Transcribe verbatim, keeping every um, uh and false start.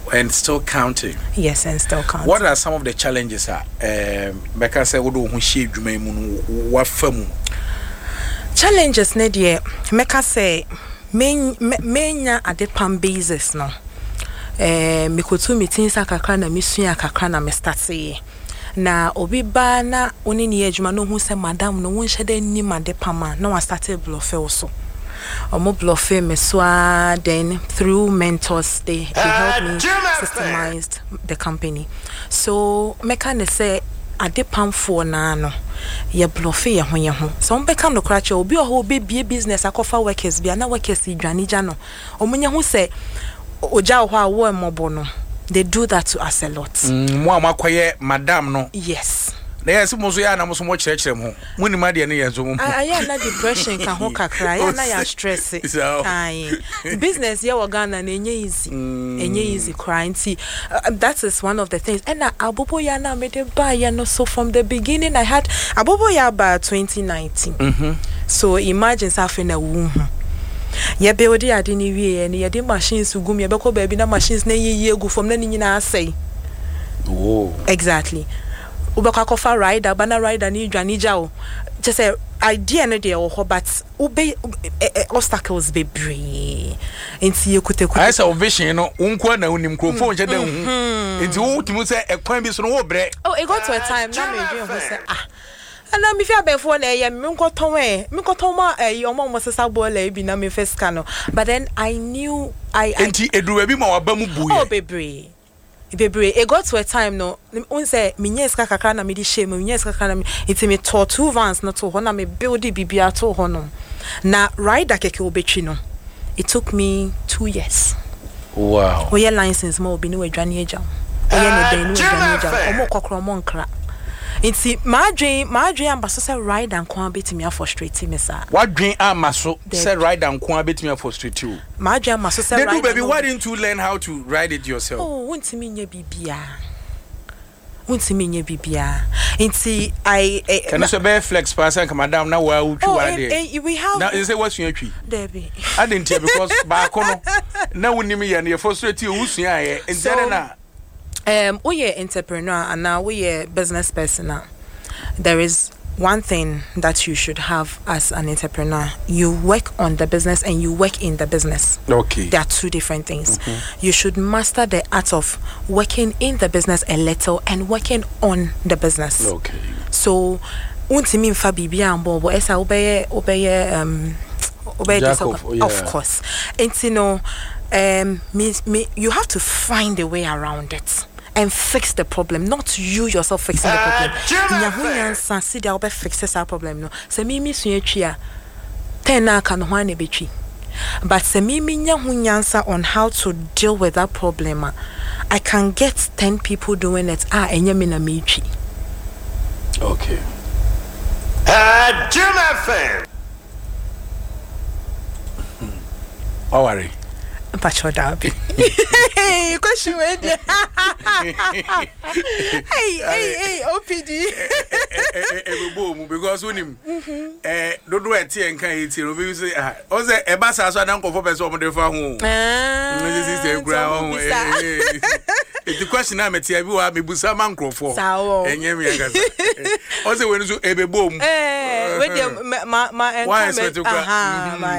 and still counting. Yes, and still counting. What are some of the challenges? Ah, um, because I would who she what firm challenges. Nedie, meka say main menya at the palm basis no. Eh, me kutu meetings akakra na misua akakra na me start say. Na obi ba na oni ni adwuma no hu se madam no won hyede ni made pama na wa start bluff also. Omo bluff me so then through mentors they, they helped me systemize the company. So meka ne say ade pam for na no ye bluff ye ho ye ho. So mbeka no krache obi o obi bie business akofa workers bia na workers dwane ja no. Omo nya hu se oja ho a wo emobo no. They do that to us a lot. Mo amakoye madam no. Yes. Na yes mo so ya na mo so mo kyerɛkyerɛ mo. Mo ni ma de ne yenso mo. I I na depression ka ho kakra, ya na ya stress. Kai. Business ya Ghana na enye easy. Enye easy crying. See, that is one of the things. And na abobo ya na me de buy ya no, so from the beginning I had abobo ya ba twenty nineteen. Mhm. So imagine something na wu. Ya build ya ade ni wie and ya de machines gum ya beko baby na machines na ye gu from na ni nyina asai. Oh. Exactly. Ubeka kofa rider bana rider ni dwane ja o. Just say idea no dey o but ube obstacles be bree. Enti ye kute kute. I say vision no unko na unim krofo nche da hu. Enti wo timu say ekwan bi so no wo bre. Oh, it got to a time na me dream ho say ah. And I'm if you have for na ye me nko ton we me nko ton ma eh omo mo sesa ball e bi na me first cano. But then I knew I Enti eduru bi ma wa ba mu buye. Oh baby. Baby, it got to a time no un say minye ska kakra na me di shame minye ska kakra na me iti me to two vans na to ho na me build bibia to ho no. Na rider keke obetwi no. It took me two years. Wow. We license mo obi ni we dwane agya. We ne den ni we dwane agya. Omo kokro mo nkra. Inti my dream, my dream ambaso say ride and kwa betimi a frustrate me sir. What dream amaso say ride and kwa betimi a frustrate you? My dream ambaso say ride. Baby, why didn't you learn how to ride it yourself? Oh, wontimi nye bibia. Wontimi nye bibia. Inti I can you be flex pass and come down now where you are there? We have now you say what's your tree? Debbie. I didn't tell because back on now we need me and you frustrate you who's here and then Um, we are entrepreneur and now we are business person now. There is one thing that you should have as an entrepreneur. You work on the business and you work in the business. Okay. There are two different things. Mm-hmm. You should master the art of working in the business a little and working on the business. Okay. So, untimi mfa bibia ambo esa obeye obeye um obeye Jacob, yeah. Of course. And you know, um me, me, you have to find a way around it. And fix the problem, not you yourself fixing the problem. Nyahunya sansi dia obe fixes our problem no. Se mi mi suetwi a ten na ka no ho na betwi. But se mi mi nyahunya on how to deal with that problem, I can get ten people doing it. Ah, enye me na me twi. Okay. Uh, Jim F M. Oh, worry. Pacho Dabi. Hey, question with you. Hey, hey, hey, O P D. Because when him, eh, don't do it here and can eat here. We say, ah, also a bus as I don't go for person on the phone. Ah, this is a ground. The question I'm at here, we are maybe some uncle for. Sao. And you also when you a boom. Eh, with your my my. Why is it? Aha.